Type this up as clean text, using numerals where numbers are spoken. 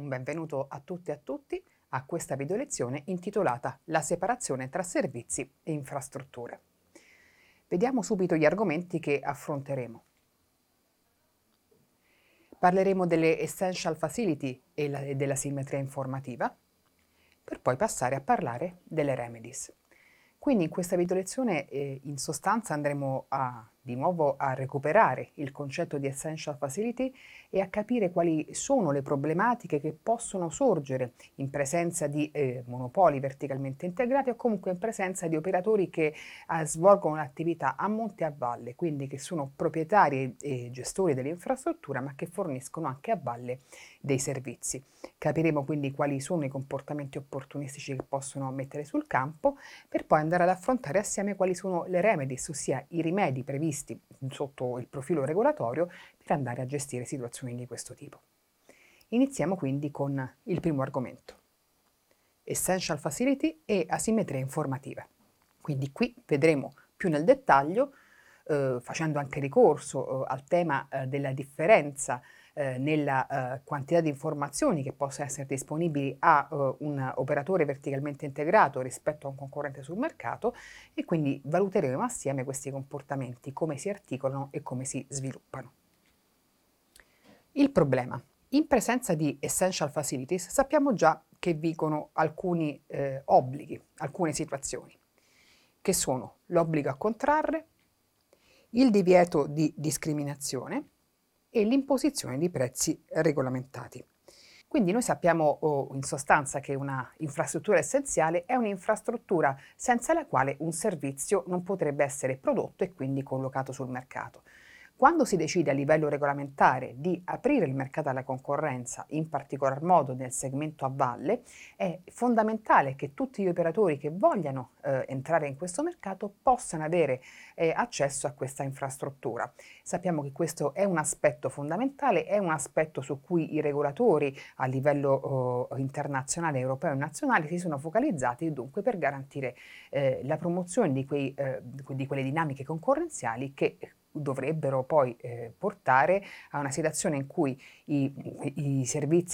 benvenuto a tutte e a tutti a questa video lezione intitolata La separazione tra servizi e infrastrutture. Vediamo subito gli argomenti che affronteremo. Parleremo delle Essential Facility e della simmetria informativa, per poi passare a parlare delle Remedies. Quindi in questa video lezione in sostanza andremo di nuovo a recuperare il concetto di Essential Facility e a capire quali sono le problematiche che possono sorgere in presenza di monopoli verticalmente integrati o comunque in presenza di operatori che svolgono l'attività a monte e a valle, quindi che sono proprietari e gestori dell'infrastruttura ma che forniscono anche a valle dei servizi. Capiremo quindi quali sono i comportamenti opportunistici che possono mettere sul campo per poi andare ad affrontare assieme quali sono le remedies, ossia i rimedi previsti sotto il profilo regolatorio per andare a gestire situazioni di questo tipo. Iniziamo quindi con il primo argomento: Essential Facility e asimmetria informativa. Quindi qui vedremo più nel dettaglio, facendo anche ricorso al tema della differenza nella quantità di informazioni che possono essere disponibili a un operatore verticalmente integrato rispetto a un concorrente sul mercato, e quindi valuteremo assieme questi comportamenti, come si articolano e come si sviluppano. Il problema: in presenza di Essential Facilities sappiamo già che vigono alcuni obblighi, alcune situazioni, che sono l'obbligo a contrarre, il divieto di discriminazione e l'imposizione di prezzi regolamentati. Quindi noi sappiamo in sostanza che una infrastruttura essenziale è un'infrastruttura senza la quale un servizio non potrebbe essere prodotto e quindi collocato sul mercato. Quando si decide a livello regolamentare di aprire il mercato alla concorrenza, in particolar modo nel segmento a valle, è fondamentale che tutti gli operatori che vogliano entrare in questo mercato possano avere accesso a questa infrastruttura. Sappiamo che questo è un aspetto fondamentale, è un aspetto su cui i regolatori a livello internazionale, europeo e nazionale si sono focalizzati dunque per garantire la promozione di quelle dinamiche concorrenziali che dovrebbero poi portare a una situazione in cui i servizi